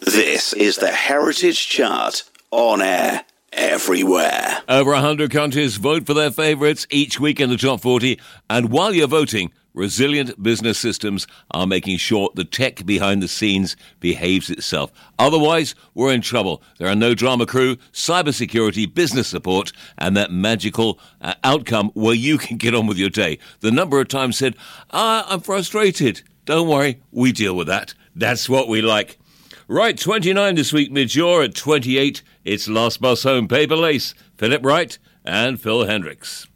This is the Heritage Chart, on air everywhere. Over 100 countries vote for their favourites each week in the top 40. And while you're voting, resilient business systems are making sure the tech behind the scenes behaves itself. Otherwise, we're in trouble. There are no drama crew, cybersecurity, business support, and that magical outcome where you can get on with your day. The number of times said, I'm frustrated. Don't worry, we deal with that. That's what we like. Right, 29 this week, Midjor. At 28, it's Last Bus Home, Paper Lace, Philip Wright and Phil Hendricks.